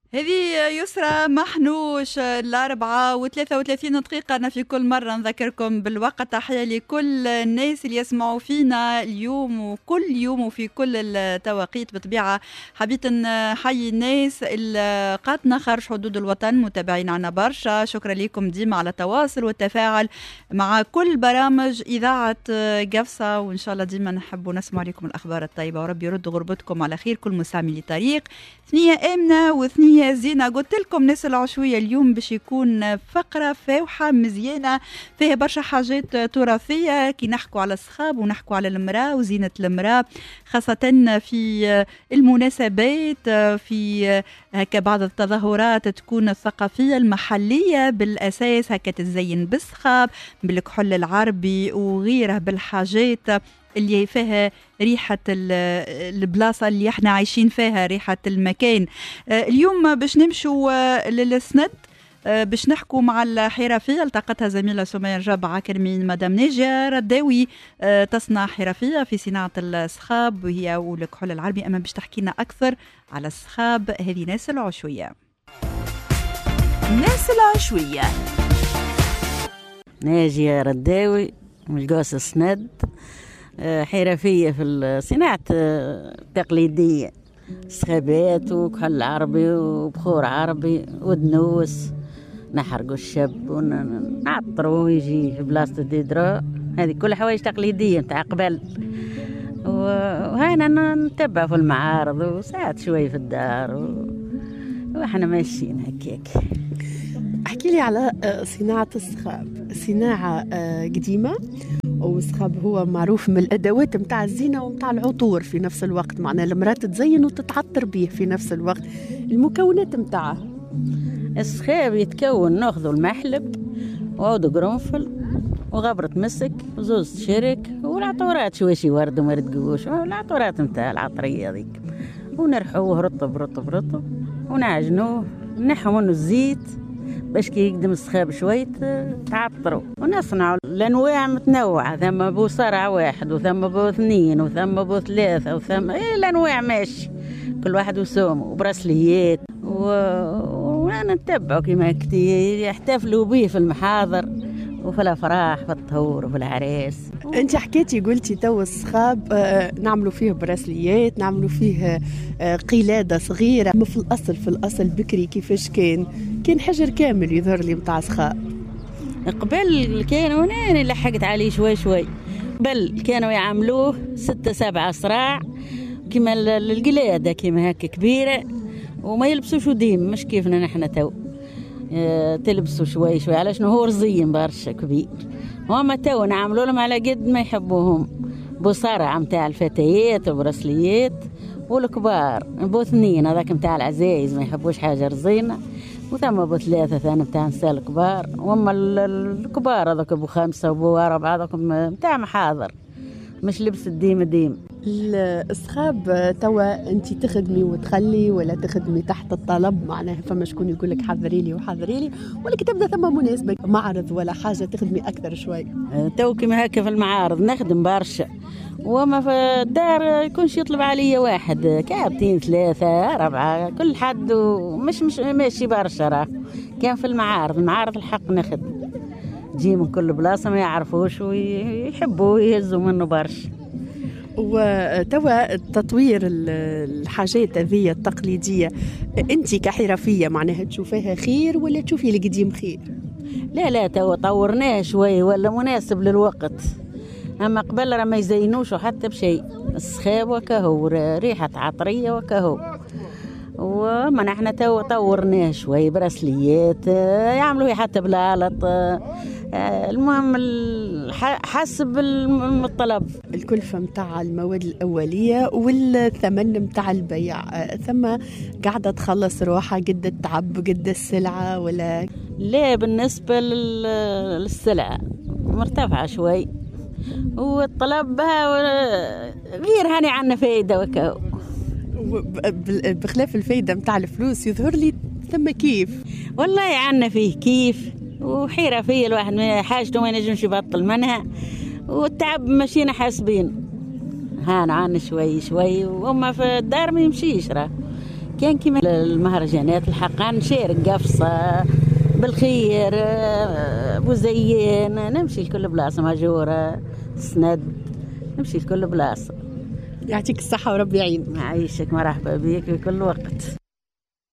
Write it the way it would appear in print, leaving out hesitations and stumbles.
هذه يسرى محنوش الأربعة و33 دقيقة. أنا في كل مرة نذكركم بالوقت. تحية لكل الناس اللي يسمعوا فينا اليوم وكل يوم وفي كل التوقيت. بطبيعة حبيت نحيي الناس اللي قاتنا خارج حدود الوطن، متابعين عنا برشا. شكرا لكم ديما على التواصل والتفاعل مع كل برامج إذاعة قفصة، وإن شاء الله ديما نحبوا نسمع لكم الأخبار الطيبة، وربي يرد غربتكم على خير. كل مسامي لطريق ثنية آمنة وثنية زينة. قلت لكم ناس العشوية اليوم باش يكون فقرة فاوحة مزيانة فيها برشا حاجات تراثية، كي نحكوا على الصخاب ونحكوا على المرأة وزينة المرأة، خاصة في المناسبات، في هكا بعض التظاهرات تكون الثقافية المحلية بالأساس هكا تتزين بالصخاب بالكحول العربي وغيره بالحاجات اللي فيها ريحة البلاصة اللي احنا عايشين فيها، ريحة المكان. اليوم باش نمشوا للسند، باش نحكوا مع الحرفية. التقتها زميلة سمية رجب عاكر من مدام ناجية رداوي، تصنع حرفية في صناعة الصخاب وهي والكحول العربي. أما باش تحكينا أكثر على الصخاب هذه ناس العشوية. ناس العشوية. ناجية رداوي من القوس السند، حرفية في صناعة تقليدية، سخابات وكحل عربي وبخور عربي ودنوس. نحرقوا الشب ونعطروا ويجي في بلاصة الديدرا. هذه كل حوايج تقليدية متاع قبل، وهنا نتبع في المعارض وساعات شوي في الدار واحنا ماشيين هكاك. احكي لي على صناعة الصخاب. صناعة قديمة، والصخاب هو معروف من الأدوات متاع الزينة ومتاع العطور في نفس الوقت، معناها المرأة تتزين وتتعطر به في نفس الوقت. المكونات متاعه الصخاب يتكون، ناخذوا المحلب وعود قرنفل وغبرة مسك وزوز شرك والعطورات شويشي ورد ومرد قوش والعطورات متاع العطرية ذيك، ونرحوه رطب رطب رطب ونعجنوه ونحو منه الزيت باش كي يقدم الصخاب شوي تعطروا. ونصنعوا الانواع متنوعه، ثم بو صرع واحد وثم بو اثنين وثم بو ثلاثه وثم الانواع ماشي كل واحد وسومه وبرسليات وانا نتبعوا كيما يحتفلوا به في المحاضر وفي الافراح في الطهور وفي العريس. انت حكيتي قلتي تو الصخاب نعملوا فيه براسليات، نعملوا فيه قلادة صغيرة. في الأصل بكري كيفاش كان حجر كامل يظهر لي متاع صخاب. قبل كانوا انا لحقت عليه شوي شوي. قبل كانوا يعملوه 6-7 صراع كيما القلادة كيما هكا كبيرة، وما يلبسوش ديم مش كيفنا نحن تو تلبسوا شوي شوي، على شنو هو رزين برشا كبير. هما تو نعملوا لهم على قد ما يحبوهم، بصرع متاع الفتيات وبرسليات، والكبار بو 2 هذاك متاع العزايز ما يحبوش حاجة رزينة، وثم بو 3 ثاني متاع نساء الكبار، وهم الكبار هذاك بو 5 وبو 4 هذاك متاع محاضر مش لبس الديم. الصخاب توا انت تخدمي وتخلي ولا تخدمي تحت الطلب؟ معناها فما شكون يقول لك حضري لي ولا كي تبدا ثم مناسبه معرض ولا حاجه تخدمي اكثر شوي؟ تو كيما هكا في المعارض نخدم برشا، وما في الدار يكونش يطلب عليا واحد كابتين 3 4 كل حد، ومش ماشي برشا. راه كان في المعارض الحق نخدم، جي من كل بلاصه ما يعرفوش ويحبوا يهزوا منه برشا. وتوا تطوير الحاجات هذه التقليدية انت كحرفية معناها تشوفيها خير ولا تشوفي القديم خير؟ لا توا طورناه شوي ولا مناسب للوقت، اما قبل راه ما يزينوش حتى بشيء. السخاب وكهو ريحة عطرية وكهو، وما نحن توا طورناه شوي برسليات يعملوه حتى بلالط. المهم حسب الطلب. الكلفة متاع المواد الأولية والثمن متاع البيع، ثم قاعدة تخلص روحها قد التعب قد السلعة ولا لا؟ بالنسبة للسلعة مرتفعة شوي، والطلب غير هاني عنا فايدة وكاو. بخلاف الفايدة متاع الفلوس يظهر لي ثم كيف والله عنا فيه كيف، وحيرة فيه الواحد حاجته ما ينجمش يبطل منها، والتعب ماشينا حاسبين هان عنا شوي شوي، وهم في الدار ما يمشيش. راه كان كيما المهرجانات الحق نشارك قفصة بالخير بوزيين، نمشي لكل بلاصة ماجورة سند، نمشي لكل بلاصة. يعطيك الصحة وربي يعين. معيشك، مرحبا بك في كل وقت.